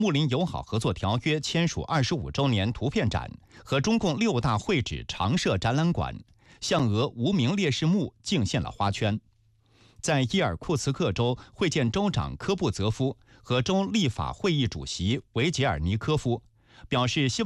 睦邻友好合作条约签署25周年图片展和中共6大会址常设展览馆，向俄无名烈士墓敬献了花圈。在伊尔库茨克州会见州长科布泽夫和州立法会议主席维杰尔尼科夫，表示希望